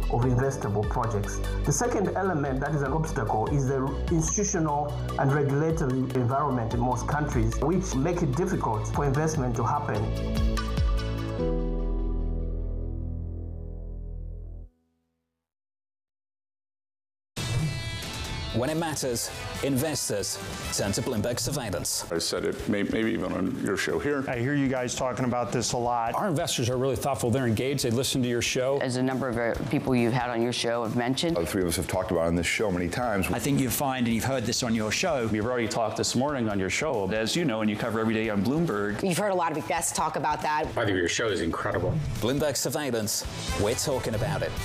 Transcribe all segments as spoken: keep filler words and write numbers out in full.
of investable projects. The second element that is an obstacle is the institutional and regulatory environment in most countries, which make it difficult for investment to happen. When it matters, investors turn to Bloomberg Surveillance. I said it may, maybe even on your show here. I hear you guys talking about this a lot. Our investors are really thoughtful. They're engaged. They listen to your show. As a number of uh, people you've had on your show have mentioned. The three of us have talked about it on this show many times. I think you find, and you've heard this on your show. We've already talked this morning on your show. As you know, and you cover every day on Bloomberg. You've heard a lot of guests talk about that. I think your show is incredible. Bloomberg Surveillance, we're talking about it.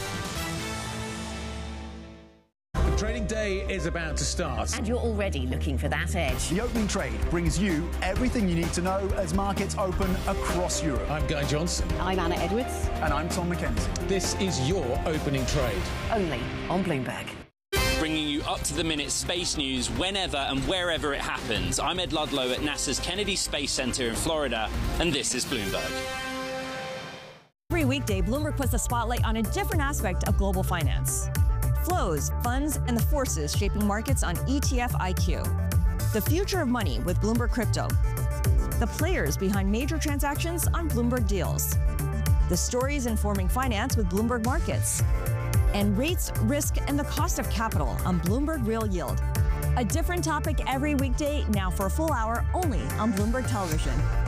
Trading day is about to start. And you're already looking for that edge. The opening trade brings you everything you need to know as markets open across Europe. I'm Guy Johnson. I'm Anna Edwards. And I'm Tom McKenzie. This is your opening trade. Only on Bloomberg. Bringing you up-to-the-minute space news whenever and wherever it happens. I'm Ed Ludlow at NASA's Kennedy Space Center in Florida, and this is Bloomberg. Every weekday, Bloomberg puts the spotlight on a different aspect of global finance. Flows, funds, and the forces shaping markets on E T F I Q. The future of money with Bloomberg Crypto. The players behind major transactions on Bloomberg Deals. The stories informing finance with Bloomberg Markets. And rates, risk, and the cost of capital on Bloomberg Real Yield. A different topic every weekday, now for a full hour only on Bloomberg Television.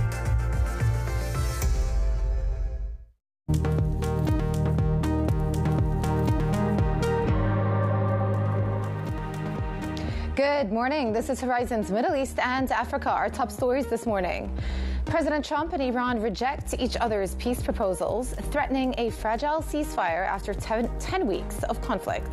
Good morning. This is Horizon's Middle East and Africa. Our top stories this morning. President Trump and Iran reject each other's peace proposals, threatening a fragile ceasefire after ten weeks of conflict.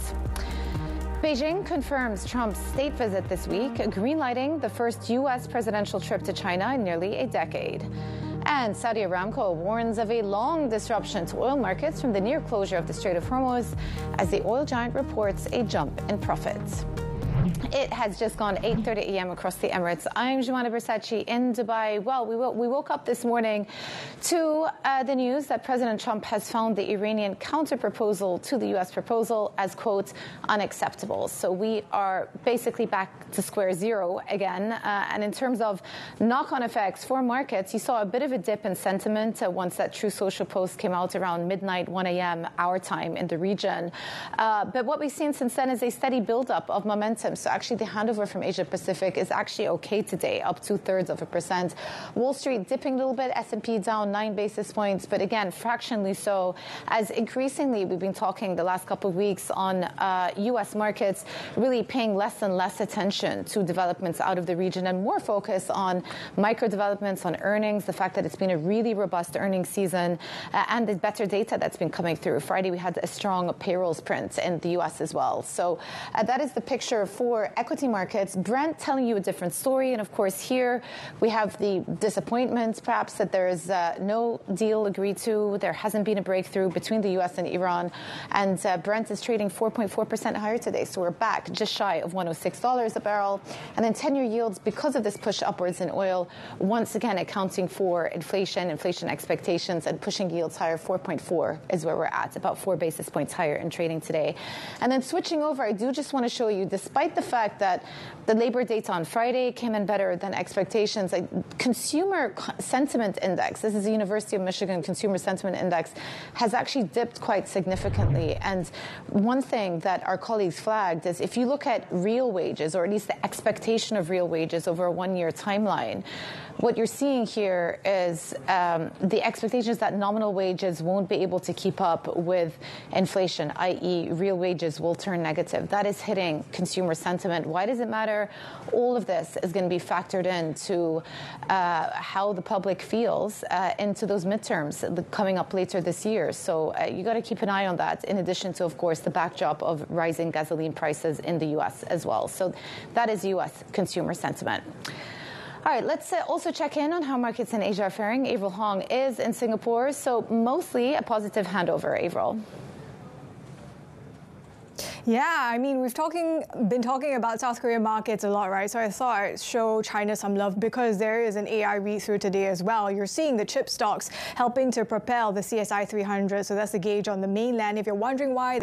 Beijing confirms Trump's state visit this week, greenlighting the first U S presidential trip to China in nearly a decade. And Saudi Aramco warns of a long disruption to oil markets from the near closure of the Strait of Hormuz as the oil giant reports a jump in profits. It has just gone eight thirty a m across the Emirates. I'm Joanna Versace in Dubai. Well, we, we woke up this morning to uh, the news that President Trump has found the Iranian counter-proposal to the U S proposal as, quote, unacceptable. So we are basically back to square zero again. Uh, and in terms of knock-on effects for markets, you saw a bit of a dip in sentiment uh, once that True Social post came out around midnight, one a m our time in the region. Uh, but what we've seen since then is a steady buildup of momentum. So actually the handover from Asia Pacific is actually okay today, up two-thirds of a percent. Wall Street dipping a little bit, S and P down nine basis points, but again, fractionally so, as increasingly we've been talking the last couple of weeks on uh, U S markets really paying less and less attention to developments out of the region and more focus on micro developments, on earnings, the fact that it's been a really robust earnings season, uh, and the better data that's been coming through. Friday, we had a strong payrolls print in the U S as well. So uh, that is the picture for equity markets. Brent telling you a different story. And of course, here we have the disappointment, perhaps, that there is uh, no deal agreed to. There hasn't been a breakthrough between the U S and Iran. And uh, Brent is trading four point four percent higher today. So we're back just shy of one hundred six dollars a barrel. And then ten-year yields, because of this push upwards in oil, once again accounting for inflation, inflation expectations, and pushing yields higher. four point four is where we're at, about four basis points higher in trading today. And then switching over, I do just want to show you, despite the fact that the labor data on Friday came in better than expectations, like consumer sentiment index, this is the University of Michigan Consumer Sentiment Index, has actually dipped quite significantly. And one thing that our colleagues flagged is if you look at real wages, or at least the expectation of real wages over a one-year timeline, what you're seeing here is um, the expectations that nominal wages won't be able to keep up with inflation, that is real wages will turn negative. That is hitting consumer sentiment. Why does it matter? All of this is going to be factored into uh, how the public feels uh, into those midterms coming up later this year. So uh, you got to keep an eye on that, in addition to, of course, the backdrop of rising gasoline prices in the U S as well. So that is U S consumer sentiment. All right, let's uh, also check in on how markets in Asia are faring. Avril Hong is in Singapore, so mostly a positive handover, Avril. Yeah, I mean, we've talking been talking about South Korean markets a lot, right? So I thought I'd show China some love because there is an A I read-through today as well. You're seeing the chip stocks helping to propel the C S I three hundred. So that's the gauge on the mainland. If you're wondering why,